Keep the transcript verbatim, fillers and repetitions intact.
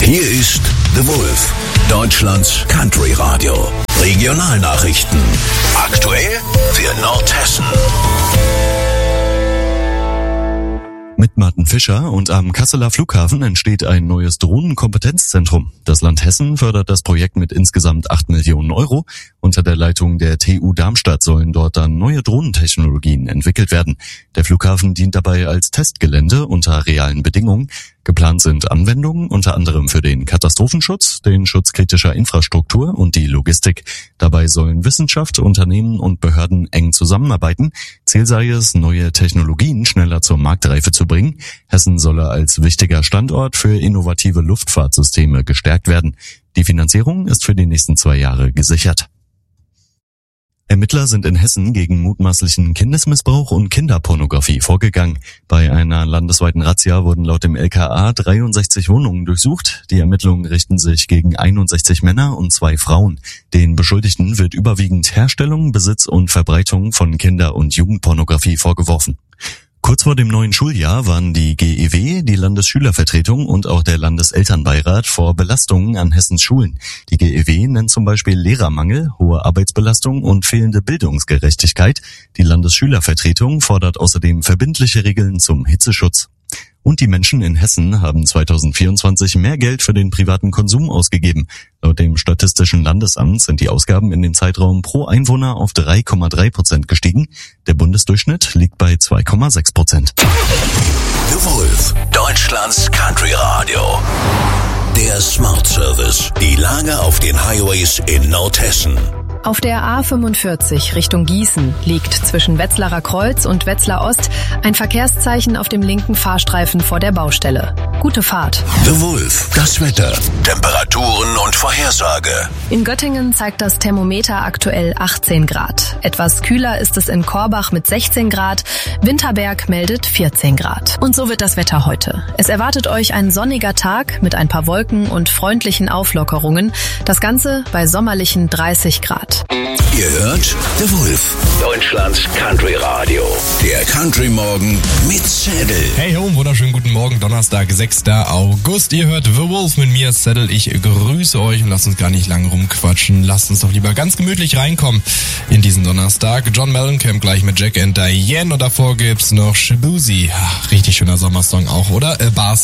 Hier ist The Wolf, Deutschlands Country Radio. Regionalnachrichten. Aktuell für Nordhessen. Mit Martin Fischer und am Kasseler Flughafen entsteht ein neues Drohnenkompetenzzentrum. Das Land Hessen fördert das Projekt mit insgesamt acht Millionen Euro. Unter der Leitung der T U Darmstadt sollen dort dann neue Drohnentechnologien entwickelt werden. Der Flughafen dient dabei als Testgelände unter realen Bedingungen. Geplant sind Anwendungen unter anderem für den Katastrophenschutz, den Schutz kritischer Infrastruktur und die Logistik. Dabei sollen Wissenschaft, Unternehmen und Behörden eng zusammenarbeiten. Ziel sei es, neue Technologien schneller zur Marktreife zu bringen. Hessen solle als wichtiger Standort für innovative Luftfahrtsysteme gestärkt werden. Die Finanzierung ist für die nächsten zwei Jahre gesichert. Ermittler sind in Hessen gegen mutmaßlichen Kindesmissbrauch und Kinderpornografie vorgegangen. Bei einer landesweiten Razzia wurden laut dem L K A dreiundsechzig Wohnungen durchsucht. Die Ermittlungen richten sich gegen einundsechzig Männer und zwei Frauen. Den Beschuldigten wird überwiegend Herstellung, Besitz und Verbreitung von Kinder- und Jugendpornografie vorgeworfen. Kurz vor dem neuen Schuljahr waren die G E W, die Landesschülervertretung und auch der Landeselternbeirat vor Belastungen an Hessens Schulen. Die G E W nennt zum Beispiel Lehrermangel, hohe Arbeitsbelastung und fehlende Bildungsgerechtigkeit. Die Landesschülervertretung fordert außerdem verbindliche Regeln zum Hitzeschutz. Und die Menschen in Hessen haben zweitausendvierundzwanzig mehr Geld für den privaten Konsum ausgegeben. Laut dem Statistischen Landesamt sind die Ausgaben in dem Zeitraum pro Einwohner auf drei Komma drei Prozent gestiegen. Der Bundesdurchschnitt liegt bei zwei Komma sechs Prozent. The Wolf, Deutschlands Country Radio. Der Smart Service. Die Lage auf den Highways in Nordhessen. Auf der A fünfundvierzig Richtung Gießen liegt zwischen Wetzlarer Kreuz und Wetzlar Ost ein Verkehrszeichen auf dem linken Fahrstreifen vor der Baustelle. Gute Fahrt. The Wolf, das Wetter, Temperaturen und Vorhersage. In Göttingen zeigt das Thermometer aktuell achtzehn Grad. Etwas kühler ist es in Korbach mit sechzehn Grad. Winterberg meldet vierzehn Grad. Und so wird das Wetter heute. Es erwartet euch ein sonniger Tag mit ein paar Wolken und freundlichen Auflockerungen. Das Ganze bei sommerlichen dreißig Grad. Ihr hört The Wolf, Deutschlands Country Radio. Der Country Morgen mit Zettel. Hey ho, wunderschönen guten Morgen, Donnerstag, sechster August. Ihr hört The Wolf mit mir, Zettel. Ich grüße euch und lasst uns gar nicht lange rumquatschen. Lasst uns doch lieber ganz gemütlich reinkommen in diesen Donnerstag. John Mellencamp gleich mit Jack and Diane und davor gibt's noch Shabuzi. Richtig schöner Sommersong auch, oder? Äh, Bars